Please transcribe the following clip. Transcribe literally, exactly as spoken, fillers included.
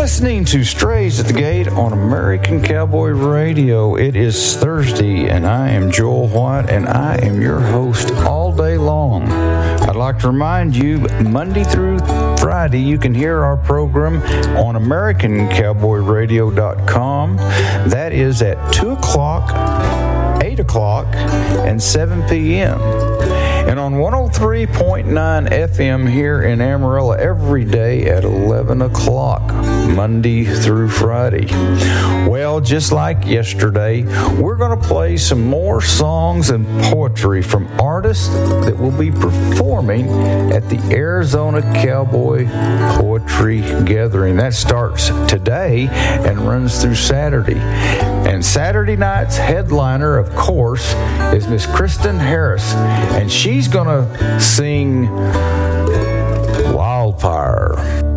listening to Strays at the Gate on American Cowboy Radio. It is Thursday, and I am Joel White, and I am your host all day long. I'd like to remind you, Monday through Friday, you can hear our program on American Cowboy Radio dot com. That is at two o'clock, eight o'clock, and seven p.m. And on one oh three point nine F M here in Amarillo every day at eleven o'clock, Monday through Friday. Well, just like yesterday, we're going to play some more songs and poetry from artists that will be performing at the Arizona Cowboy Poetry Gathering. That starts today and runs through Saturday. And Saturday night's headliner, of course, is Miss Kristen Harris, and she's going to sing Wildfire.